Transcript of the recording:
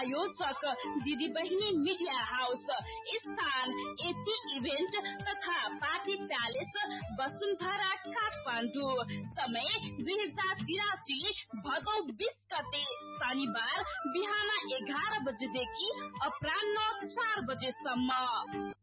प्रायोजक दिदी बहिनी मिडिया हाउस, स्थान एसी इभेन्ट तथा पार्टी प्यालेस वसुन्धरा काठमाडौँ। समय 2083 भदौ 20 गते शनिबार बिहान 11 बजेदेखि अपराह्न 4 बजेसम्म।